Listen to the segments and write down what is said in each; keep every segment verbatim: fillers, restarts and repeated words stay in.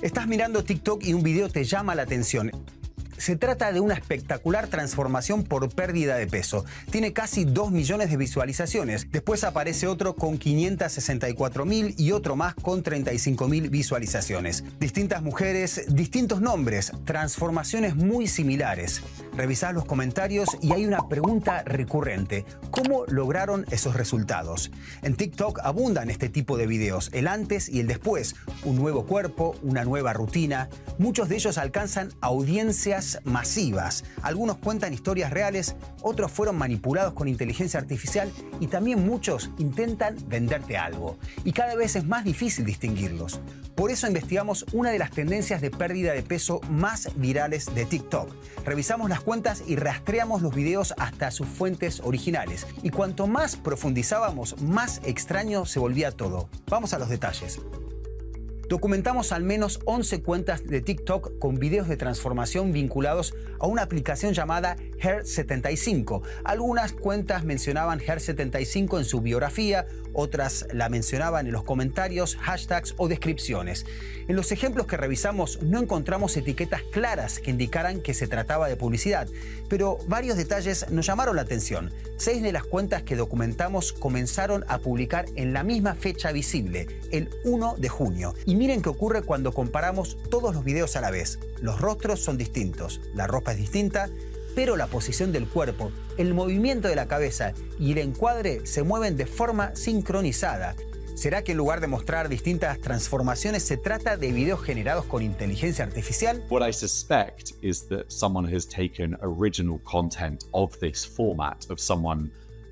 Estás mirando TikTok y un video te llama la atención. Se trata de una espectacular transformación por pérdida de peso. Tiene casi dos millones de visualizaciones. Después aparece otro con quinientas sesenta y cuatro mil y otro más con treinta y cinco mil visualizaciones. Distintas mujeres, distintos nombres, transformaciones muy similares. Revisás los comentarios y hay una pregunta recurrente. ¿Cómo lograron esos resultados? En TikTok abundan este tipo de videos, el antes y el después. Un nuevo cuerpo, una nueva rutina. Muchos de ellos alcanzan audiencias masivas. Algunos cuentan historias reales, otros fueron manipulados con inteligencia artificial y también muchos intentan venderte algo. Y cada vez es más difícil distinguirlos. Por eso investigamos una de las tendencias de pérdida de peso más virales de TikTok. Revisamos las cuentas y rastreamos los videos hasta sus fuentes originales. Y cuanto más profundizábamos, más extraño se volvía todo. Vamos a los detalles. Documentamos al menos once cuentas de TikTok con videos de transformación vinculados a una aplicación llamada Hair setenta y cinco. Algunas cuentas mencionaban Hair setenta y cinco en su biografía, otras la mencionaban en los comentarios, hashtags o descripciones. En los ejemplos que revisamos no encontramos etiquetas claras que indicaran que se trataba de publicidad, pero varios detalles nos llamaron la atención. Seis de las cuentas que documentamos comenzaron a publicar en la misma fecha visible, el uno de junio. Y miren qué ocurre cuando comparamos todos los videos a la vez. Los rostros son distintos, la ropa es distinta, pero la posición del cuerpo, el movimiento de la cabeza y el encuadre se mueven de forma sincronizada. ¿Será que en lugar de mostrar distintas transformaciones se trata de videos generados con inteligencia artificial? What I suspect is that someone has taken original content of this format of someone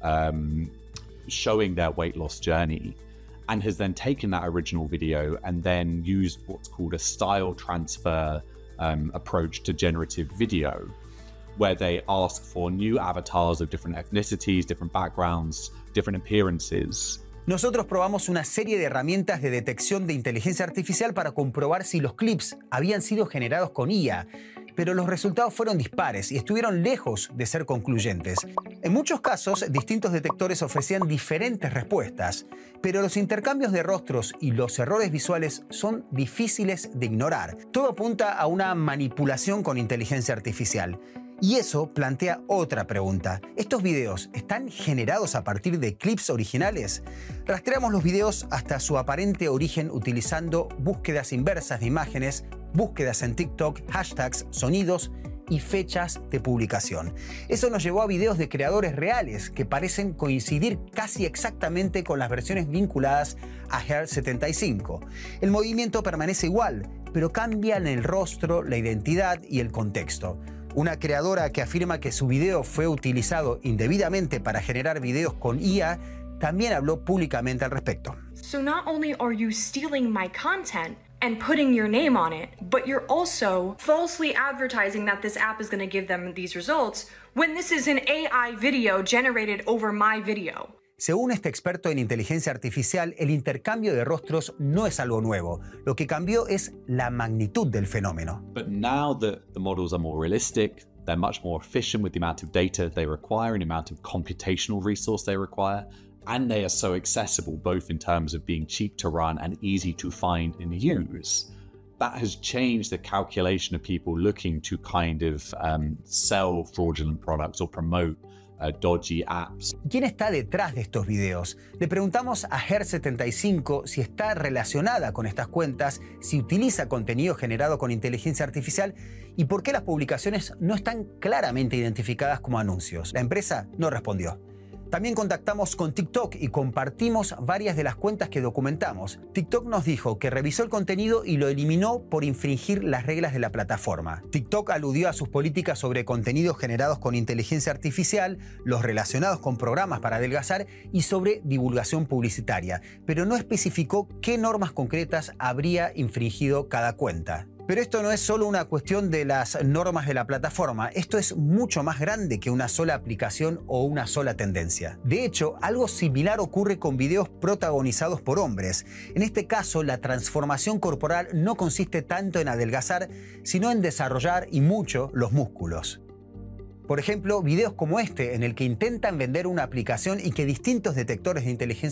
um, showing their weight loss journey and has then taken that original video and then used what's called a style transfer um, approach to generative video, where they ask for new avatars of different ethnicities, different backgrounds, different appearances. Nosotros probamos una serie de herramientas de detección de inteligencia artificial para comprobar si los clips habían sido generados con I A, pero los resultados fueron dispares y estuvieron lejos de ser concluyentes. En muchos casos, distintos detectores ofrecían diferentes respuestas, pero los intercambios de rostros y los errores visuales son difíciles de ignorar. Todo apunta a una manipulación con inteligencia artificial. Y eso plantea otra pregunta. ¿Estos videos están generados a partir de clips originales? Rastreamos los videos hasta su aparente origen utilizando búsquedas inversas de imágenes, búsquedas en TikTok, hashtags, sonidos y fechas de publicación. Eso nos llevó a videos de creadores reales que parecen coincidir casi exactamente con las versiones vinculadas a Hair setenta y cinco. El movimiento permanece igual, pero cambian el rostro, la identidad y el contexto. Una creadora que afirma que su video fue utilizado indebidamente para generar videos con I A también habló públicamente al respecto. So not only are you stealing my content and putting your name on it, but you're also falsely advertising that this app is going to give them these results when this is an A I video generated over my video. Según este experto en inteligencia artificial, el intercambio de rostros no es algo nuevo. Lo que cambió es la magnitud del fenómeno. But now that the models are more realistic, they're much more efficient with the amount of data they require and the amount of computational resource they require, and they are so accessible both in terms of being cheap to run and easy to find and use. That has changed the calculation of people looking to kind of um, sell fraudulent products or promote Uh, dodgy apps. ¿Quién está detrás de estos videos? Le preguntamos a Hair setenta y cinco si está relacionada con estas cuentas, si utiliza contenido generado con inteligencia artificial y por qué las publicaciones no están claramente identificadas como anuncios. La empresa no respondió. También contactamos con TikTok y compartimos varias de las cuentas que documentamos. TikTok nos dijo que revisó el contenido y lo eliminó por infringir las reglas de la plataforma. TikTok aludió a sus políticas sobre contenidos generados con inteligencia artificial, los relacionados con programas para adelgazar y sobre divulgación publicitaria, pero no especificó qué normas concretas habría infringido cada cuenta. Pero esto no es solo una cuestión de las normas de la plataforma, esto es mucho más grande que una sola aplicación o una sola tendencia. De hecho, algo similar ocurre con videos protagonizados por hombres. En este caso, la transformación corporal no consiste tanto en adelgazar, sino en desarrollar y mucho los músculos. Por ejemplo, videos como este, en el que intentan vender una aplicación y que distintos detectores de inteligencia